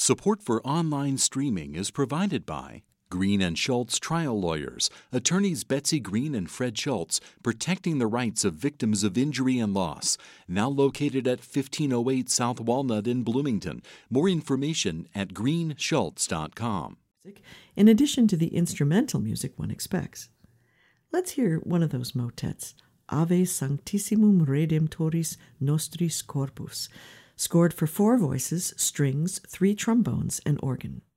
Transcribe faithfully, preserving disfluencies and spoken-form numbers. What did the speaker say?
Support for online streaming is provided by Green and Schultz Trial Lawyers, attorneys Betsy Green and Fred Schultz, protecting the rights of victims of injury and loss. Now located at fifteen oh eight South Walnut in Bloomington. More information at green schultz dot com. In addition to the instrumental music one expects. Let's hear one of those motets, Ave Sanctissimum Redemptoris Nostris Corpus, scored for four voices, strings, three trombones, and organ.